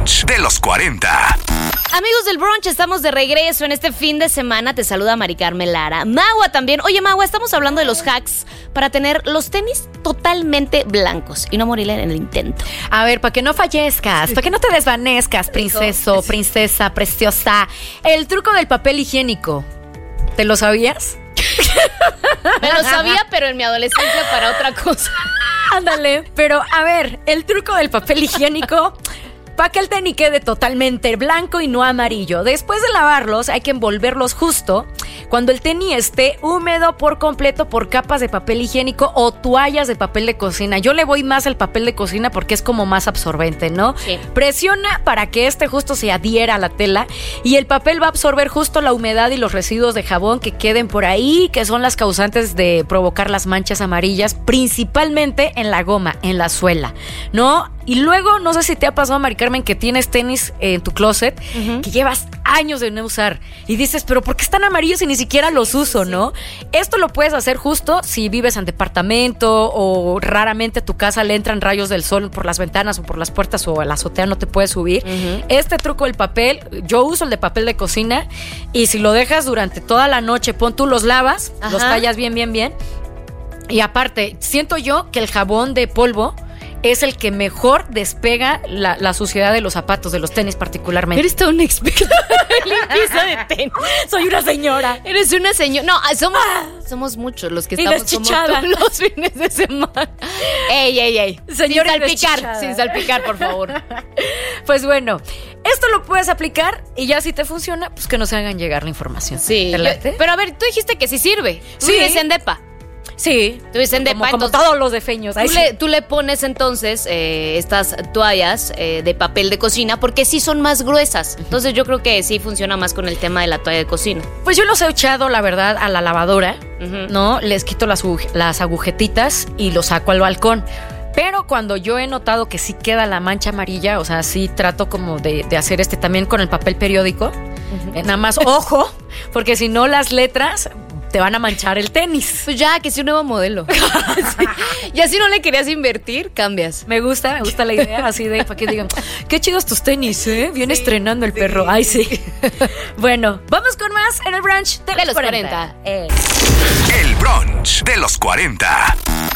brunch de los 40. Amigos del brunch, estamos de regreso en este fin de semana. Te saluda Mari Carmen Lara. Magua también. Oye, Magua, estamos hablando de los hacks para tener los tenis totalmente blancos y no morir en el intento. A ver, para que no fallezcas, para que no te desvanezcas, princeso, princesa, preciosa. El truco del papel higiénico. ¿Te lo sabías? Me lo sabía, pero en mi adolescencia para otra cosa. Ándale, pero a ver, el truco del papel higiénico, para que el tenis quede totalmente blanco y no amarillo. Después de lavarlos hay que envolverlos justo cuando el tenis esté húmedo por completo por capas de papel higiénico o toallas de papel de cocina. Yo le voy más al papel de cocina porque es como más absorbente, ¿no? Sí. Presiona para que este justo se adhiera a la tela y el papel va a absorber justo la humedad y los residuos de jabón que queden por ahí, que son las causantes de provocar las manchas amarillas, principalmente en la goma, en la suela, ¿no? Y luego, no sé si te ha pasado, Mari Carmen, que tienes tenis en tu closet que llevas años de no usar y dices, pero ¿por qué están amarillos y ni siquiera los uso, no? Esto lo puedes hacer justo si vives en departamento o raramente a tu casa le entran rayos del sol por las ventanas o por las puertas o a la azotea no te puedes subir. Este truco del papel, yo uso el de papel de cocina y si lo dejas durante toda la noche, tú los lavas, los tallas bien y aparte, siento yo que el jabón de polvo es el que mejor despega la suciedad de los zapatos, de los tenis particularmente. Eres toda una experta en limpieza de tenis. Soy una señora. Eres una señora. No, somos muchos los que Y estamos como deschichada. todos los fines de semana. Ey. Señora Sin salpicar, por favor. Pues bueno, esto lo puedes aplicar y ya si te funciona, pues que nos hagan llegar la información. Sí. ¿Te late? Pero a ver, tú dijiste que sí sirve. Tú vives en depa. Sí. Tú vives en depa, como entonces, todos los defeños. Tú le pones entonces estas toallas de papel de cocina porque sí son más gruesas. Entonces yo creo que sí funciona más con el tema de la toalla de cocina. Pues yo los he echado, la verdad, a la lavadora, ¿no? Les quito las agujetitas y los saco al balcón. Pero cuando yo he notado que sí queda la mancha amarilla, o sea, sí trato como de hacer también con el papel periódico. Nada más, ojo, porque si no las letras te van a manchar el tenis. Pues ya, que sea un nuevo modelo. Sí. Y así no le querías invertir, cambias. Me gusta la idea así de para que digan, qué chidos tus tenis, ¿eh? Viene estrenando el perro. Ay, sí. Bueno, vamos con más en el brunch de los 40. El brunch de los 40.